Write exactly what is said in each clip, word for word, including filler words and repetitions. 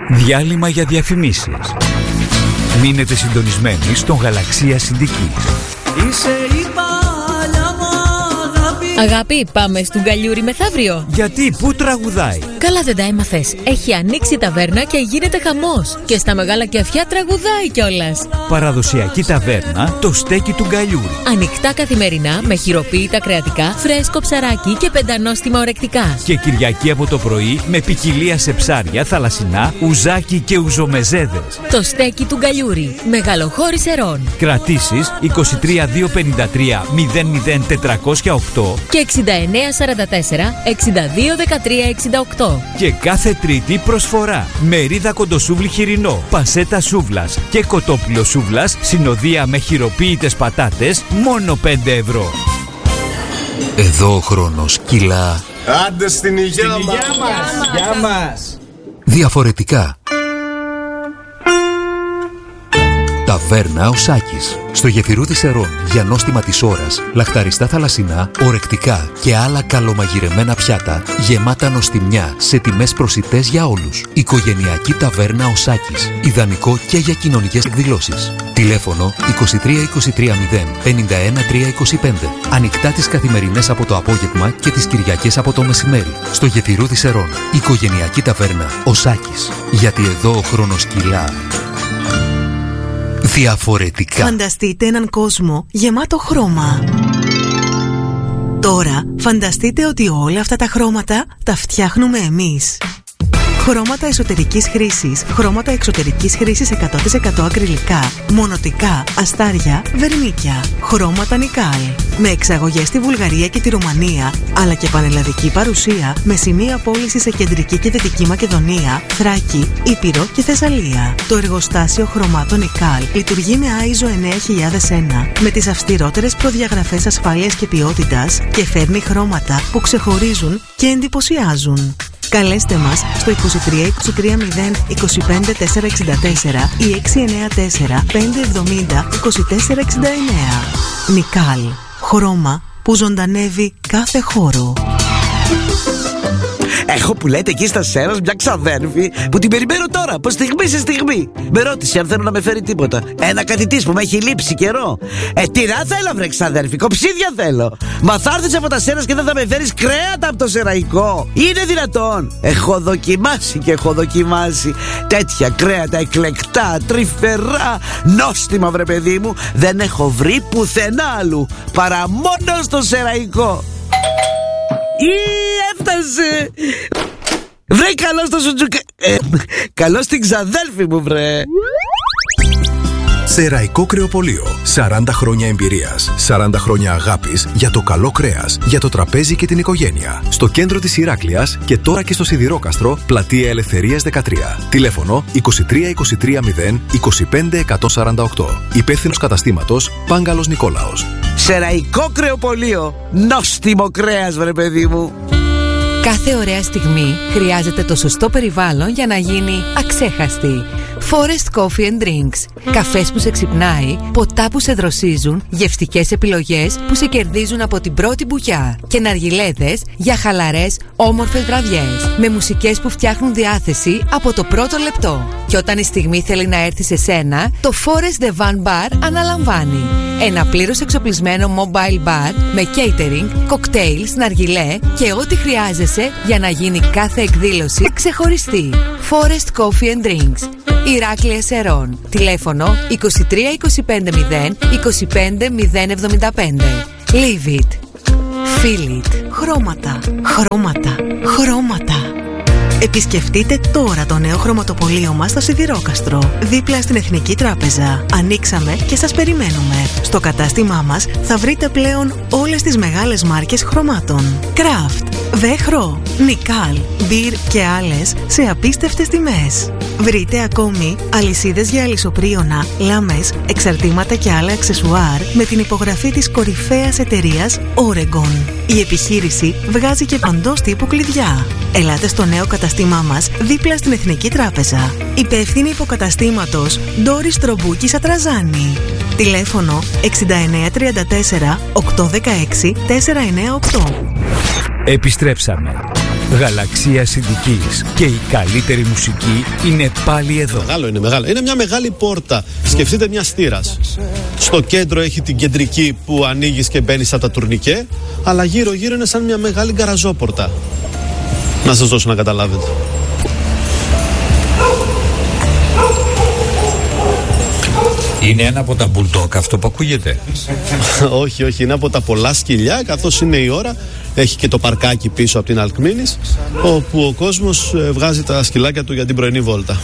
Διάλειμμα για διαφημίσεις. Μείνετε συντονισμένοι στον Γαλαξία Συντικής. Είσαι η παλιά μου αγάπη. Αγάπη, πάμε στον Γκαλιούρι μεθαύριο. Γιατί, πού τραγουδάει? Καλά δεν τα έμαθες. Έχει ανοίξει η ταβέρνα και γίνεται χαμός. Και στα μεγάλα κεφιά τραγουδάει κιόλας. Παραδοσιακή ταβέρνα, το στέκι του Γκαλιούρι. Ανοιχτά καθημερινά με χειροποίητα κρεατικά, φρέσκο ψαράκι και πεντανόστιμα ορεκτικά. Και Κυριακή από το πρωί με ποικιλία σε ψάρια, θαλασσινά, ουζάκι και ουζομεζέδες. Το στέκι του Γκαλιούρι. Μεγαλοχώρη Σερών. Κρατήσεις είκοσι τρία δύο πενήντα τρία μηδέν μηδέν τετρακόσια οκτώ και εξήντα εννέα σαράντα τέσσερα εξήντα δύο δεκατρία εξήντα οκτώ. Και κάθε Τρίτη προσφορά. Μερίδα κοντοσούβλι χοιρινό, πασέτα σούβλας και κοτόπουλο σούβλας, συνοδεία με χειροποίητες πατάτες, μόνο πέντε ευρώ. Εδώ ο χρόνος κυλά. Άντε στην υγεία, στην υγεία μας. Γεια μας. Διαφορετικά. Ταβέρνα ο Σάκης. Στο γεφυρούδι Σερών, για νόστιμα της ώρας, λαχταριστά θαλασσινά, ορεκτικά και άλλα καλομαγειρεμένα πιάτα, γεμάτα νοστιμιά σε τιμές προσιτές για όλους. Οικογενειακή ταβέρνα ο Σάκης. Ιδανικό και για κοινωνικές εκδηλώσεις. Τηλέφωνο είκοσι τρία είκοσι τρία μηδέν πενήντα ένα τρία είκοσι πέντε. Ανοιχτά τις καθημερινές από το απόγευμα και τις Κυριακές από το μεσημέρι. Στο γεφυρούδι Σερών. Οικογενειακή ταβέρνα ο Σάκης. Γιατί εδώ ο χρόνος κυλά. Διαφορετικά. Φανταστείτε έναν κόσμο γεμάτο χρώμα. Τώρα φανταστείτε ότι όλα αυτά τα χρώματα τα φτιάχνουμε εμείς. Χρώματα εσωτερικής χρήσης, χρώματα εξωτερικής χρήσης εκατό τοις εκατό ακριλικά, μονοτικά, αστάρια, βερμίκια. Χρώματα Νικάλ. Με εξαγωγές στη Βουλγαρία και τη Ρουμανία, αλλά και πανελλαδική παρουσία με σημεία πώληση σε κεντρική και δυτική Μακεδονία, Θράκη, Ήπειρο και Θεσσαλία. Το εργοστάσιο χρωμάτων Νικάλ λειτουργεί με άι ες ο εννέα χιλιάδες ένα με τις αυστηρότερες προδιαγραφές ασφάλειας και ποιότητας και φέρνει χρώματα που ξεχωρίζουν και εντυπωσιάζουν. Καλέστε μας στο είκοσι τρία είκοσι τρία μηδέν είκοσι πέντε τετρακόσια εξήντα τέσσερα ή έξι εννέα τέσσερα πέντε εβδομήντα είκοσι τέσσερα εξήντα εννέα. Νικάλ. Χρώμα που ζωντανεύει κάθε χώρο. Έχω που λέτε εκεί στα Σέρας μια ξαδέρφη που την περιμένω τώρα, από στιγμή σε στιγμή. Με ρώτησε αν θέλω να με φέρει τίποτα. Ένα κάτι της που με έχει λείψει καιρό. Ε, τυρά θέλω, βρε ξαδέρφη, κοψίδια θέλω. Μα θα έρθεις από τα Σέρας και δεν θα με φέρεις κρέατα από το Σεραϊκό? Είναι δυνατόν? Έχω δοκιμάσει και έχω δοκιμάσει τέτοια κρέατα εκλεκτά, τρυφερά, νόστιμα, βρε παιδί μου. Δεν έχω βρει πουθενά άλλου παρά μόνο στο Σεραϊκό. Ή έφτασε. Βρε καλώς το σουτζουκα... ε, καλώς την ξαδέλφη μου, βρε. Σεραϊκό Κρεοπωλείο. σαράντα χρόνια εμπειρίας. σαράντα χρόνια αγάπης για το καλό κρέας, για το τραπέζι και την οικογένεια. Στο κέντρο της Ηράκλειας και τώρα και στο Σιδηρόκαστρο, πλατεία Ελευθερίας δεκατρία. Τηλέφωνο είκοσι τρία είκοσι τρία μηδέν είκοσι πέντε εκατόν σαράντα οκτώ. Υπεύθυνος καταστήματος Πάγκαλος Νικόλαος. Σεραϊκό Κρεοπωλείο. Νόστιμο κρέας, βρε παιδί μου. Κάθε ωραία στιγμή χρειάζεται το σωστό περιβάλλον για να γίνει αξέχαστη. Forest Coffee and Drinks. Καφές που σε ξυπνάει, ποτά που σε δροσίζουν, γευστικές επιλογές που σε κερδίζουν από την πρώτη μπουκιά και ναργιλέδες για χαλαρές, όμορφες βραδιές. Με μουσικές που φτιάχνουν διάθεση από το πρώτο λεπτό. Και όταν η στιγμή θέλει να έρθει σε σένα, το Forest The Van Bar αναλαμβάνει. Ένα πλήρως εξοπλισμένο mobile bar με catering, cocktails, ναργιλέ και ό,τι χρειάζεσαι για να γίνει κάθε εκδήλωση ξεχωριστή. Forest Coffee and Drinks. Ηράκλεια Σερών. Τηλέφωνο είκοσι τρία είκοσι πέντε μηδέν είκοσι πέντε μηδέν εβδομήντα πέντε. Live it. Feel it. Χρώματα. Χρώματα. Χρώματα. Επισκεφτείτε τώρα το νέο χρωματοπωλείο μας στο Σιδηρόκαστρο, δίπλα στην Εθνική Τράπεζα. Ανοίξαμε και σας περιμένουμε. Στο κατάστημά μας θα βρείτε πλέον όλες τις μεγάλες μάρκες χρωμάτων. Craft, Βέχρο, Νικάλ, Μπιρ και άλλες σε απίστευτες τιμές. Βρείτε ακόμη αλυσίδες για αλυσοπρίωνα, λάμες, εξαρτήματα και άλλα αξεσουάρ με την υπογραφή της κορυφαίας εταιρείας Oregon. Η επιχείρηση βγάζει και παντός τύπου κλειδιά. Ελάτε στο νέο καταστήμά μας δίπλα στην Εθνική Τράπεζα. Υπεύθυνη υποκαταστήματος Ντόρις Τρομπούκη Σατραζάνη. Τηλέφωνο εξήντα εννέα τριάντα τέσσερα οκτακόσια δεκαέξι τετρακόσια ενενήντα οκτώ. Επιστρέψαμε. Γαλαξία Συντικής. Και η καλύτερη μουσική είναι πάλι εδώ. Μεγάλο είναι, μεγάλο. Είναι μια μεγάλη πόρτα. Σκεφτείτε μια στήρας. Στο κέντρο έχει την κεντρική που ανοίγεις και μπαίνεις από τα τουρνικέ, αλλά γύρω γύρω είναι σαν μια μεγάλη γκαραζόπορτα. Να σας δώσω να καταλάβετε. Είναι ένα από τα μπουλντόκ αυτό που ακούγεται? Όχι, όχι, είναι από τα πολλά σκυλιά. Καθώς είναι η ώρα, έχει και το παρκάκι πίσω από την Αλκμίνης, όπου ο κόσμος βγάζει τα σκυλάκια του για την πρωινή βόλτα.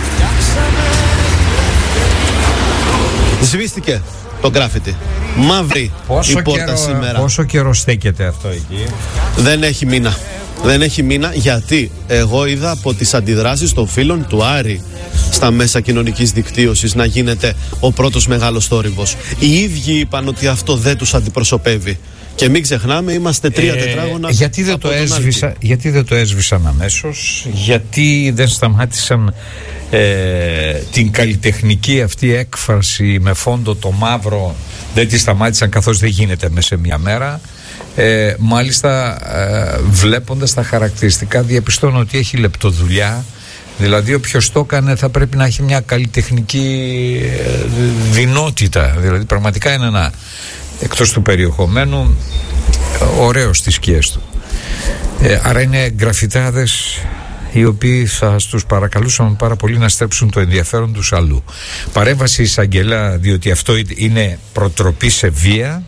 Σβήστηκε το γκράφιτι. Μαύρη πόσο η πόρτα καιρό, σήμερα. Πόσο καιρό στέκεται αυτό εκεί? Δεν έχει μήνα. Δεν έχει μήνα, γιατί εγώ είδα από τις αντιδράσεις των φίλων του Άρη στα μέσα κοινωνικής δικτύωσης να γίνεται ο πρώτος μεγάλος θόρυβος. Οι ίδιοι είπαν ότι αυτό δεν τους αντιπροσωπεύει. Και μην ξεχνάμε, είμαστε τρία ε, τετράγωνα. Γιατί δεν, το έσβησα, γιατί δεν το έσβησαν αμέσως? Γιατί δεν σταμάτησαν ε, την καλλιτεχνική αυτή έκφραση με φόντο το μαύρο? Δεν τη σταμάτησαν, καθώς δεν γίνεται μέσα σε μια μέρα. Ε, μάλιστα ε, βλέποντας τα χαρακτηριστικά διαπιστώνω ότι έχει λεπτοδουλειά. Δηλαδή όποιος το έκανε θα πρέπει να έχει μια καλλιτεχνική ε, δεινότητα. Δηλαδή πραγματικά είναι ένα, εκτός του περιεχομένου, ωραίο στις σκιές του. ε, Άρα είναι γκραφιτάδες οι οποίοι θα τους παρακαλούσαμε πάρα πολύ να στρέψουν το ενδιαφέρον τους αλλού. Παρέμβαση εισαγγελέα, διότι αυτό είναι προτροπή σε βία.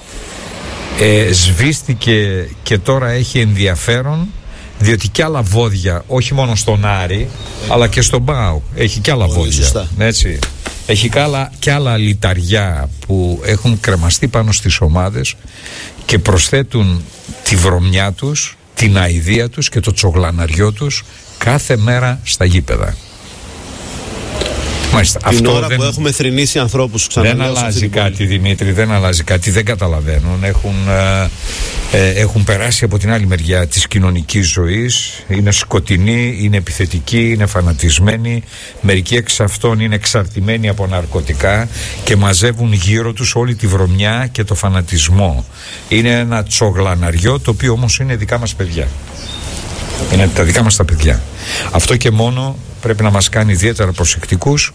Ε, σβήστηκε και τώρα έχει ενδιαφέρον, διότι κι άλλα βόδια, όχι μόνο στον Άρη αλλά και στον ΠΑΟΚ έχει κι άλλα Πολύ βόδια, έτσι. Έχει κι άλλα, κι άλλα λιταριά που έχουν κρεμαστεί πάνω στις ομάδες και προσθέτουν τη βρωμιά τους, την αηδία τους και το τσογλαναριό τους κάθε μέρα στα γήπεδα. Μάλιστα, την αυτό ώρα δεν, που έχουμε θρηνήσει ανθρώπους, δεν αλλάζει κάτι, Δημήτρη, δεν αλλάζει κάτι, δεν καταλαβαίνουν. Έχουν, ε, ε, έχουν περάσει από την άλλη μεριά της κοινωνικής ζωής. Είναι σκοτεινοί, είναι επιθετικοί, είναι φανατισμένοι. Μερικοί εξ αυτών είναι εξαρτημένοι από ναρκωτικά και μαζεύουν γύρω τους όλη τη βρωμιά και το φανατισμό. Είναι ένα τσογλαναριό, το οποίο όμως είναι δικά μας παιδιά. Είναι τα δικά μας τα παιδιά. Αυτό και μόνο πρέπει να μας κάνει ιδιαίτερα προσεκτικούς,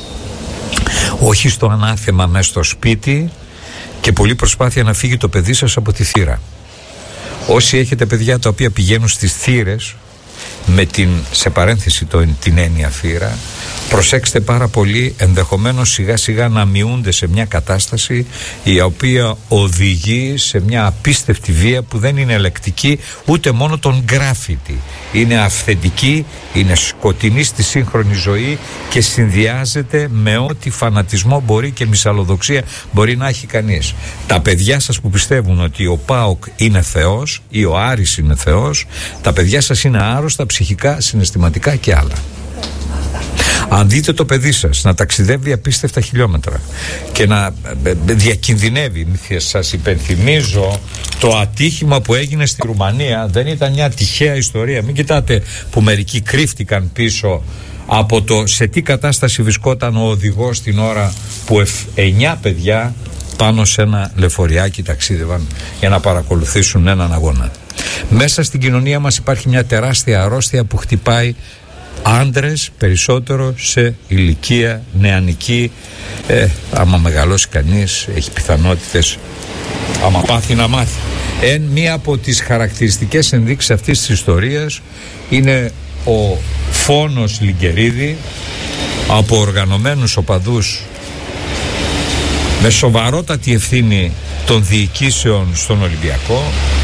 όχι στο ανάθεμα μέσα στο σπίτι, και πολλή προσπάθεια να φύγει το παιδί σας από τη θύρα. Όσοι έχετε παιδιά τα οποία πηγαίνουν στις θύρες, με την, σε παρένθεση το, την έννοια θύρα, προσέξτε πάρα πολύ, ενδεχομένως σιγά σιγά να μειούνται σε μια κατάσταση η οποία οδηγεί σε μια απίστευτη βία που δεν είναι ελεκτική ούτε μόνο τον γκράφιτι. Είναι αυθεντική, είναι σκοτεινή στη σύγχρονη ζωή και συνδυάζεται με ό,τι φανατισμό μπορεί και μυσαλλοδοξία μπορεί να έχει κανείς. Τα παιδιά σας που πιστεύουν ότι ο ΠΑΟΚ είναι Θεός ή ο Άρης είναι Θεός, τα παιδιά σας είναι άρρωστα ψυχικά, συναισθηματικά και άλλα. Αν δείτε το παιδί σας να ταξιδεύει απίστευτα χιλιόμετρα και να διακινδυνεύει, σας υπενθυμίζω το ατύχημα που έγινε στη Ρουμανία δεν ήταν μια τυχαία ιστορία. Μην κοιτάτε που μερικοί κρύφτηκαν πίσω από το σε τι κατάσταση βρισκόταν ο οδηγός την ώρα που εννιά παιδιά πάνω σε ένα λεωφοριάκι ταξίδευαν για να παρακολουθήσουν έναν αγώνα. Μέσα στην κοινωνία μας υπάρχει μια τεράστια αρρώστια που χτυπάει άντρες περισσότερο σε ηλικία νεανική. ε, άμα μεγαλώσει κανείς έχει πιθανότητες, άμα πάθει να μάθει. Ε, μία από τις χαρακτηριστικές ενδείξεις αυτής της ιστορίας είναι ο φόνος Λιγκερίδη από οργανωμένους οπαδούς με σοβαρότατη ευθύνη των διοικήσεων στον Ολυμπιακό,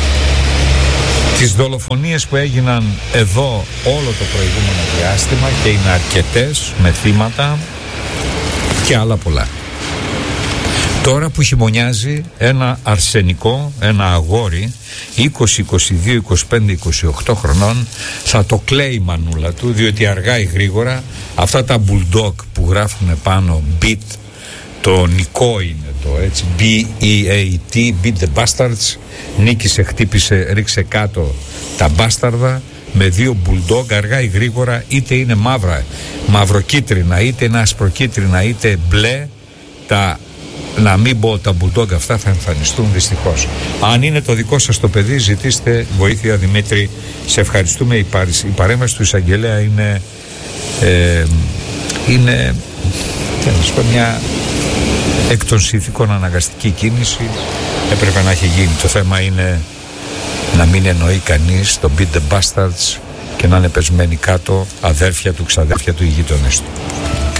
τις δολοφονίες που έγιναν εδώ όλο το προηγούμενο διάστημα και είναι αρκετές με θύματα και άλλα πολλά. Τώρα που χειμωνιάζει ένα αρσενικό, ένα αγόρι είκοσι, είκοσι δύο, είκοσι πέντε, είκοσι οκτώ χρονών θα το κλαίει η μανούλα του, διότι αργά ή γρήγορα αυτά τα bulldog που γράφουν πάνω beat, το νικό είναι το έτσι, B-E-A-T, beat the bastards, νίκησε, χτύπησε, ρίξε κάτω τα μπάσταρδα, με δύο bulldog αργά ή γρήγορα, είτε είναι μαύρα, μαυροκίτρινα, είτε είναι ασπροκίτρινα, είτε μπλε, τα, να μην πω τα bulldog αυτά θα εμφανιστούν δυστυχώς. Αν είναι το δικό σας το παιδί, ζητήστε βοήθεια, Δημήτρη, Σε ευχαριστούμε. Η, παρ, η παρέμβαση του εισαγγελέα είναι, ε, είναι τέλος πάντων, μια εκ των συνθήκων αναγκαστική κίνηση. Έπρεπε να έχει γίνει. Το θέμα είναι να μην εννοεί κανείς το beat the bastards και να είναι πεσμένοι κάτω αδέρφια του, ξαδέρφια του, οι γείτονες του.